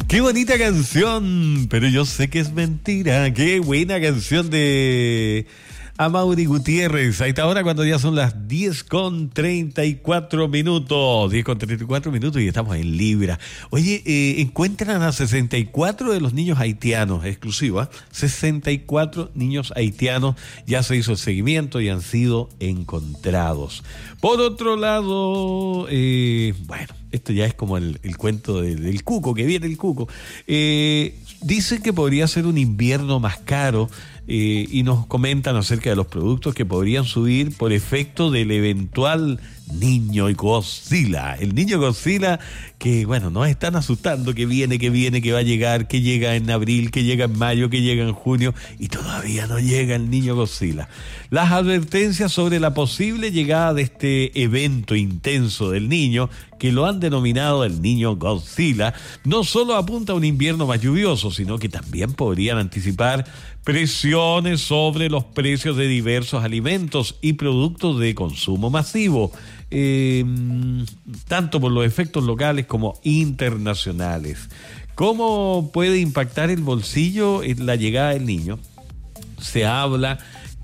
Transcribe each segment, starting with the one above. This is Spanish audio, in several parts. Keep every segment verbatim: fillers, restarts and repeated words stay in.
Qué bonita canción, pero yo sé que es mentira. Qué buena canción de Amaury Gutiérrez. A esta hora cuando ya son las diez con treinta y cuatro minutos. diez con treinta y cuatro minutos y estamos en Libra. Oye, eh, encuentran a sesenta y cuatro de los niños haitianos, exclusiva. sesenta y cuatro niños haitianos. Ya se hizo el seguimiento y han sido encontrados. Por otro lado, eh, bueno, esto ya es como el, el cuento de, del cuco, que viene el cuco. Eh, dicen que podría ser un invierno más caro. Eh, y nos comentan acerca de los productos que podrían subir por efecto del eventual niño Godzilla. El niño Godzilla que, bueno, nos están asustando, que viene, que viene, que va a llegar, que llega en abril, que llega en mayo, que llega en junio, y todavía no llega el niño Godzilla. Las advertencias sobre la posible llegada de este evento intenso del niño, que lo han denominado el niño Godzilla, no solo apunta a un invierno más lluvioso, sino que también podrían anticipar presiones sobre los precios de diversos alimentos y productos de consumo masivo, eh, tanto por los efectos locales como internacionales. ¿Cómo puede impactar el bolsillo en la llegada del niño? Se habla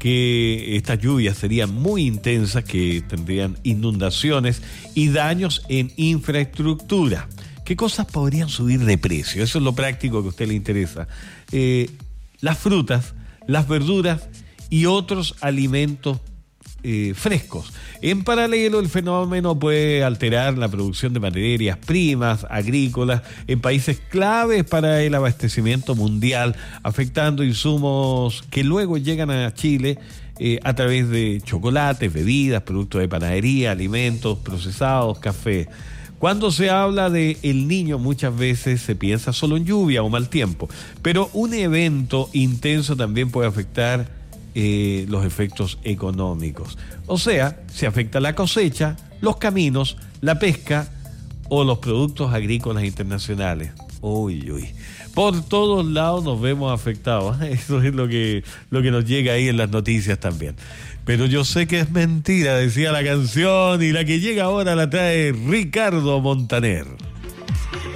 que estas lluvias serían muy intensas, que tendrían inundaciones y daños en infraestructura. ¿Qué cosas podrían subir de precio? Eso es lo práctico que a usted le interesa. Eh, las frutas, las verduras y otros alimentos eh, frescos. En paralelo, el fenómeno puede alterar la producción de materias primas agrícolas en países claves para el abastecimiento mundial, afectando insumos que luego llegan a Chile eh, a través de chocolates, bebidas, productos de panadería, alimentos procesados, café. Cuando se habla de el niño, muchas veces se piensa solo en lluvia o mal tiempo, pero un evento intenso también puede afectar eh, los efectos económicos. O sea, se afecta la cosecha, los caminos, la pesca o los productos agrícolas internacionales. Uy, uy. Por todos lados nos vemos afectados. Eso es lo que, lo que nos llega ahí en las noticias también. Pero yo sé que es mentira, decía la canción, y la que llega ahora la trae Ricardo Montaner.